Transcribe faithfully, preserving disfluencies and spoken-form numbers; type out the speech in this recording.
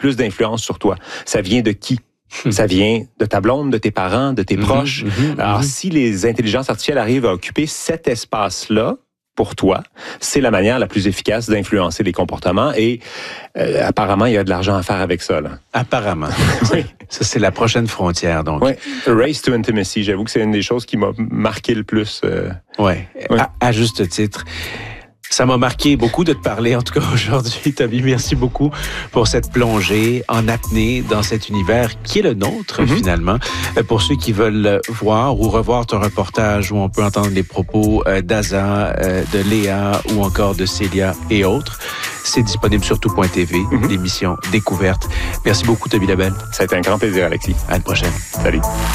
plus d'influence sur toi? Ça vient de qui? Ça vient de ta blonde, de tes parents, de tes mmh, proches. Mmh, Alors, mmh. si les intelligences artificielles arrivent à occuper cet espace-là, pour toi, c'est la manière la plus efficace d'influencer les comportements et euh, apparemment, il y a de l'argent à faire avec ça. Là. Apparemment. Oui. Ça, c'est la prochaine frontière, donc. Oui. Race to Intimacy, j'avoue que c'est une des choses qui m'a marqué le plus. Euh... Oui, ouais. à, à juste titre. Ça m'a marqué beaucoup de te parler, en tout cas aujourd'hui, Toby. Merci beaucoup pour cette plongée en apnée dans cet univers qui est le nôtre, mm-hmm. finalement. Pour ceux qui veulent voir ou revoir ton reportage où on peut entendre les propos d'Aza, de Léa ou encore de Célia et autres, c'est disponible sur tout point t v, mm-hmm. l'émission Découverte. Merci beaucoup, Toby Lebel. Ça a été un grand plaisir, Alexis. À la prochaine. Salut.